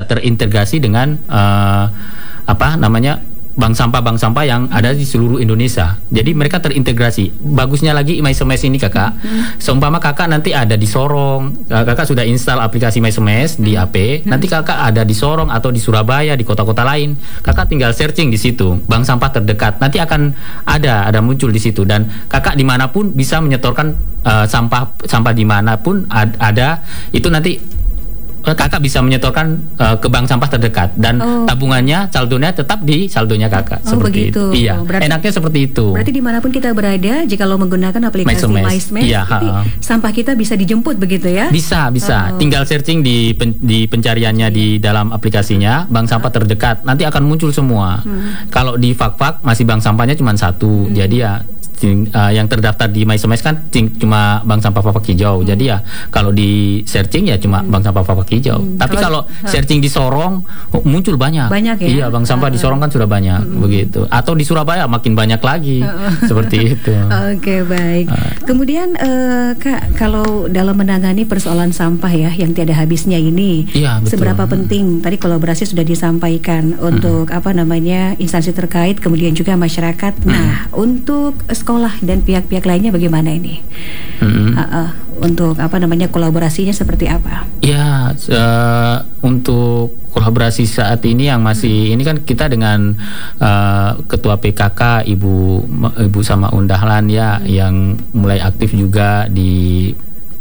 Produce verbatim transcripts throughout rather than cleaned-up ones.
terintegrasi dengan uh, apa namanya bank sampah bank sampah yang ada di seluruh Indonesia. Jadi mereka terintegrasi. Bagusnya lagi MySemes ini kakak, hmm. seumpama kakak nanti ada di Sorong, kakak sudah install aplikasi MySemes di H P, hmm. nanti kakak ada di Sorong atau di Surabaya, di kota-kota lain, kakak tinggal searching di situ bank sampah terdekat, nanti akan ada ada muncul di situ, dan kakak dimanapun bisa menyetorkan uh, sampah sampah dimanapun ad, ada itu nanti kakak bisa menyetorkan uh, ke bank sampah terdekat, dan oh. tabungannya saldonya tetap di saldonya kakak. Oh, seperti begitu. itu. Iya. Berarti, enaknya seperti itu. Berarti dimanapun kita berada, jika lo menggunakan aplikasi MySemes, iya, sampah kita bisa dijemput begitu ya? Bisa, bisa. Oh. Tinggal searching di pen, di pencariannya di dalam aplikasinya bank sampah terdekat, nanti akan muncul semua. Hmm. Kalau di Fakfak masih bank sampahnya cuma satu, hmm. jadi ya Uh, yang terdaftar di MySemes kan cuma bank sampah Fakfak Hijau. Hmm. Jadi ya kalau di searching ya cuma hmm. bank sampah Fakfak Hijau. Hmm. Tapi kalau, kalau searching di Sorong oh, muncul banyak. Banyak ya. Iya, bank sampah uh. di Sorong kan sudah banyak hmm. begitu. Atau di Surabaya makin banyak lagi. Uh. Seperti itu. Oke, okay, baik. Uh. Kemudian uh, Kak, kalau dalam menangani persoalan sampah ya yang tiada habisnya ini, iya, betul. Seberapa penting tadi kolaborasi sudah disampaikan untuk hmm. apa namanya instansi terkait, kemudian juga masyarakat. Hmm. Nah, untuk sekolah dan pihak-pihak lainnya bagaimana ini? Mm-hmm. uh, uh, untuk apa namanya kolaborasinya seperti apa? Ya, uh, untuk kolaborasi saat ini yang masih mm. ini kan kita dengan uh, Ketua P K K Ibu Ibu Sama Undahlan ya mm. yang mulai aktif juga di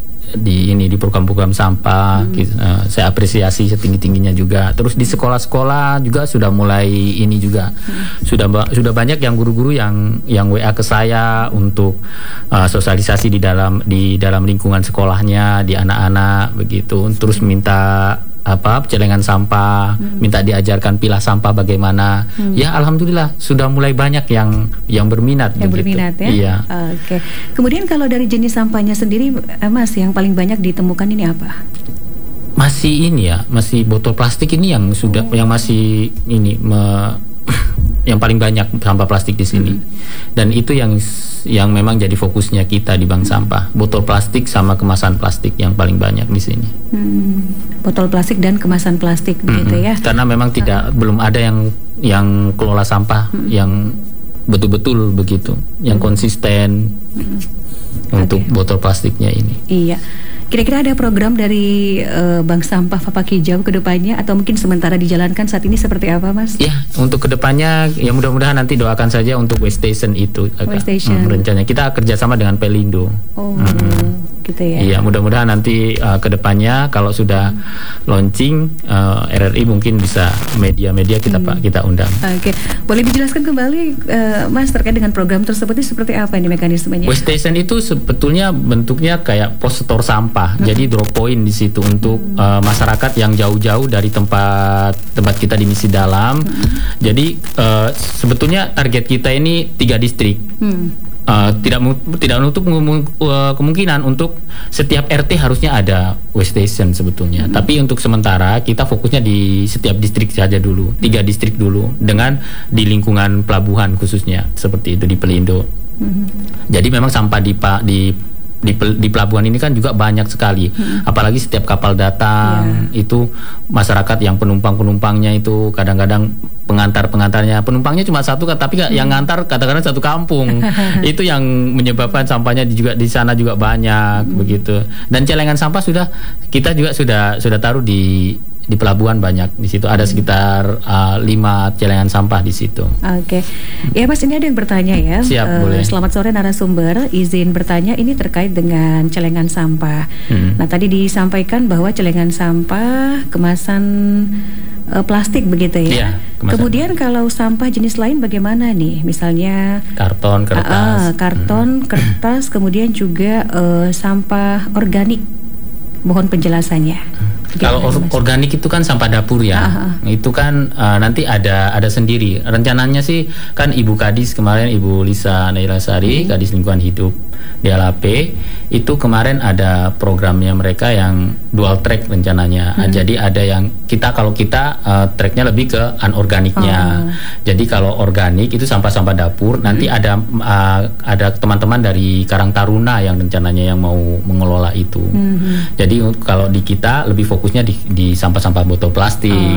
di ini di program-program sampah. Hmm. uh, saya apresiasi setinggi-tingginya juga. Terus di sekolah-sekolah juga sudah mulai ini juga hmm. sudah ba- sudah banyak yang guru-guru yang yang W A ke saya untuk uh, sosialisasi di dalam di dalam lingkungan sekolahnya, di anak-anak begitu. Terus minta apa celengan sampah, hmm. minta diajarkan pilah sampah bagaimana. Hmm. Ya alhamdulillah sudah mulai banyak yang yang berminat. Yang begitu. berminat ya. Iya. Oke. Kemudian kalau dari jenis sampahnya sendiri, Mas, yang paling banyak ditemukan ini apa? Masih ini ya, masih botol plastik ini yang sudah, oh. yang masih ini me, yang paling banyak sampah plastik di sini. Hmm. Dan itu yang yang memang jadi fokusnya kita di bank sampah. Botol plastik sama kemasan plastik yang paling banyak di sini. Hmm. Botol plastik dan kemasan plastik hmm. begitu ya. Karena memang tidak uh. belum ada yang yang kelola sampah hmm. yang betul-betul begitu, yang konsisten hmm. untuk okay. botol plastiknya ini. Iya. Kira-kira ada program dari uh, Bank Sampah Fakfak Hijau ke depannya atau mungkin sementara dijalankan saat ini seperti apa, Mas? Ya, untuk kedepannya ya mudah-mudahan nanti doakan saja untuk Waste Station itu. Waste Station. Hmm, rencananya kita kerjasama dengan Pelindo. Oh, hmm. gitu ya. Iya, mudah-mudahan nanti uh, kedepannya kalau sudah hmm. launching uh, R R I mungkin bisa media-media kita hmm. pak kita undang. Oke, okay. Boleh dijelaskan kembali, uh, Mas, terkait dengan program tersebut itu seperti apa ini mekanismenya? Waste Station itu sebetulnya bentuknya kayak pos setor sampah. Hmm. Jadi drop point di situ untuk hmm. uh, masyarakat yang jauh-jauh dari tempat tempat kita di misi dalam. Hmm. Jadi uh, sebetulnya target kita ini tiga distrik. Hmm. Uh, tidak tidak menutup uh, kemungkinan untuk setiap R T harusnya ada waste station sebetulnya. Hmm. Tapi untuk sementara kita fokusnya di setiap distrik saja dulu, tiga distrik dulu, dengan di lingkungan pelabuhan khususnya seperti itu di Pelindo. Hmm. Jadi memang sampah di pak di Di, di pelabuhan ini kan juga banyak sekali, hmm. apalagi setiap kapal datang yeah. itu masyarakat yang penumpang-penumpangnya itu kadang-kadang pengantar-pengantarnya penumpangnya cuma satu, tapi hmm. yang ngantar kadang-kadang satu kampung. Itu yang menyebabkan sampahnya di, juga di sana juga banyak hmm. begitu. Dan celengan sampah sudah kita juga sudah sudah taruh di di pelabuhan banyak di situ, ada sekitar uh, lima celengan sampah di situ. Oke, okay. Ya Mas, ini ada yang bertanya ya. Siap, uh, boleh. Selamat sore narasumber, izin bertanya ini terkait dengan celengan sampah. Hmm. Nah tadi disampaikan bahwa celengan sampah kemasan uh, plastik begitu ya. Iya, kemudian kalau sampah jenis lain bagaimana nih? Misalnya karton, kertas, uh, karton, hmm. kertas, kemudian juga uh, sampah organik. Mohon penjelasannya. Kalau or organik itu kan sampah dapur ya, Aha. itu kan uh, nanti ada ada sendiri. Rencananya sih kan Ibu Kadis kemarin, Ibu Lisa Nailasari, hmm. Kadis Lingkungan Hidup D L H P, itu kemarin ada programnya mereka yang dual track rencananya. Hmm. Jadi ada yang kita kalau kita uh, tracknya lebih ke anorganiknya. Oh. Jadi kalau organik itu sampah-sampah dapur, hmm. nanti ada uh, ada teman-teman dari Karang Taruna yang rencananya yang mau mengelola itu. Hmm. Jadi kalau di kita lebih fokusnya di, di sampah-sampah botol plastik. Oh.